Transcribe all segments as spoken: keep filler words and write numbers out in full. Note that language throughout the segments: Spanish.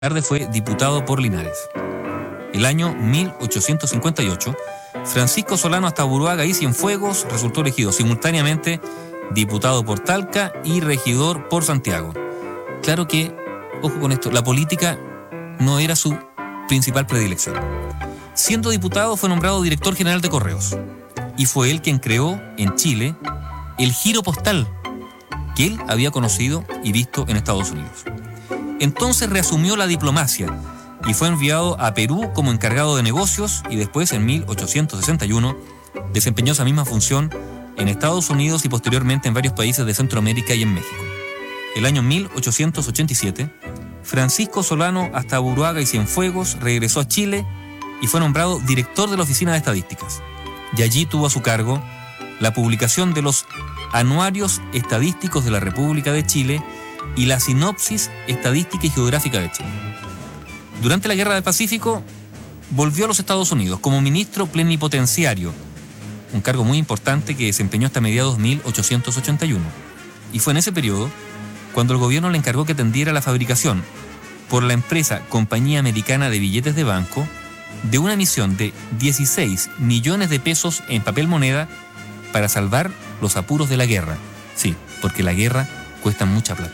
tarde fue diputado por Linares. El año mil ochocientos cincuenta y ocho, Francisco Solano Astaburuaga y Cienfuegos resultó elegido simultáneamente diputado por Talca y regidor por Santiago. Claro que, ojo con esto, la política no era su principal predilección. Siendo diputado fue nombrado director general de Correos y fue él quien creó en Chile el giro postal que él había conocido y visto en Estados Unidos. Entonces reasumió la diplomacia y fue enviado a Perú como encargado de negocios y después, en mil ochocientos sesenta y uno, desempeñó esa misma función en Estados Unidos y posteriormente en varios países de Centroamérica y en México. El año mil ochocientos ochenta y siete, Francisco Solano Astaburuaga y Cienfuegos regresó a Chile y fue nombrado director de la Oficina de Estadísticas. Y allí tuvo a su cargo la publicación de los Anuarios Estadísticos de la República de Chile y la Sinopsis Estadística y Geográfica de Chile. Durante la Guerra del Pacífico, volvió a los Estados Unidos como ministro plenipotenciario, un cargo muy importante que desempeñó hasta mediados de mil ochocientos ochenta y uno. Y fue en ese periodo cuando el gobierno le encargó que atendiera la fabricación por la empresa Compañía Americana de Billetes de Banco de una emisión de dieciséis millones de pesos en papel moneda para salvar los apuros de la guerra. Sí, porque la guerra cuesta mucha plata.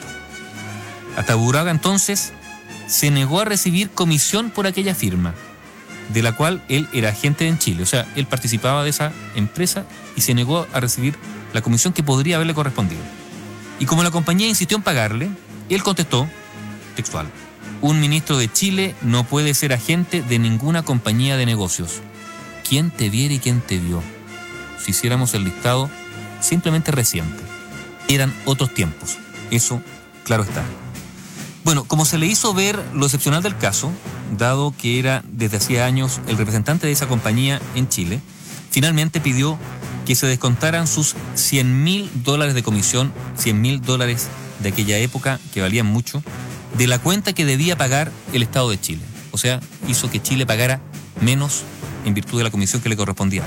Astaburuaga entonces se negó a recibir comisión por aquella firma, de la cual él era agente en Chile. O sea, él participaba de esa empresa y se negó a recibir la comisión que podría haberle correspondido. Y como la compañía insistió en pagarle, él contestó, textual: un ministro de Chile no puede ser agente de ninguna compañía de negocios. ¿Quién te viera y quién te vio? Si hiciéramos el listado simplemente reciente. Eran otros tiempos. Eso, claro está. Bueno, como se le hizo ver lo excepcional del caso, dado que era desde hacía años el representante de esa compañía en Chile, finalmente pidió que se descontaran sus cien mil dólares de comisión, cien mil dólares de aquella época, que valían mucho, de la cuenta que debía pagar el Estado de Chile. O sea, hizo que Chile pagara menos en virtud de la comisión que le correspondía.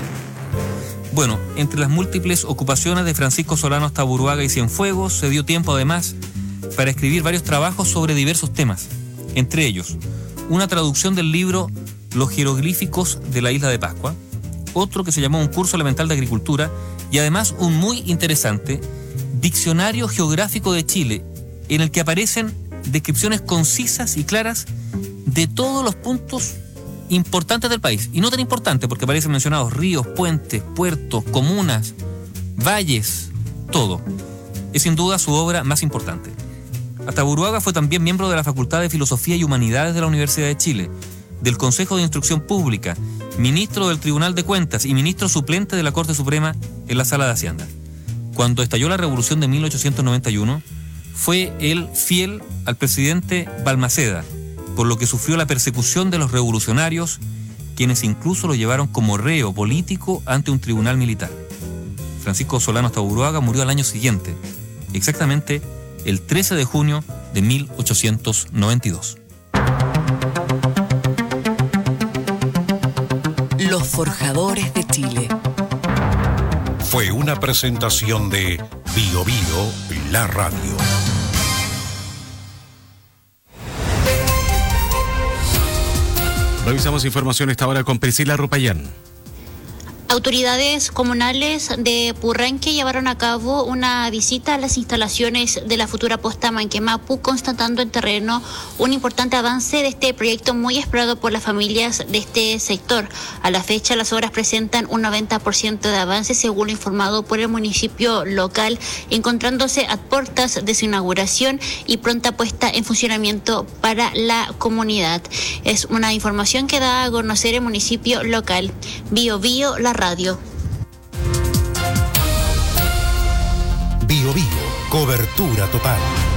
Bueno, entre las múltiples ocupaciones de Francisco Solano Astaburuaga y Cienfuegos, se dio tiempo además para escribir varios trabajos sobre diversos temas, entre ellos una traducción del libro Los jeroglíficos de la isla de Pascua, otro que se llamó Un curso elemental de agricultura y además un muy interesante Diccionario geográfico de Chile, en el que aparecen descripciones concisas y claras de todos los puntos importantes del país, y no tan importantes porque aparecen mencionados ríos, puentes, puertos, comunas, valles, todo. Es sin duda su obra más importante. Astaburuaga fue también miembro de la Facultad de Filosofía y Humanidades de la Universidad de Chile, del Consejo de Instrucción Pública, ministro del Tribunal de Cuentas y ministro suplente de la Corte Suprema en la Sala de Hacienda. Cuando estalló la Revolución de mil ochocientos noventa y uno, fue él fiel al presidente Balmaceda, por lo que sufrió la persecución de los revolucionarios, quienes incluso lo llevaron como reo político ante un tribunal militar. Francisco Solano Astaburuaga murió al año siguiente, exactamente el trece de junio de mil ochocientos noventa y dos. Los Forjadores de Chile. Fue una presentación de Bio Bio, la radio. Revisamos información esta hora con Priscila Rupayán. Autoridades comunales de Purranque llevaron a cabo una visita a las instalaciones de la futura posta Manquemapu, constatando en terreno un importante avance de este proyecto muy esperado por las familias de este sector. A la fecha, las obras presentan un noventa por ciento de avance, según lo informado por el municipio local, encontrándose a puertas de su inauguración y pronta puesta en funcionamiento para la comunidad. Es una información que da a conocer el municipio local. Bio Bio, la radio. Bio Bio, cobertura total.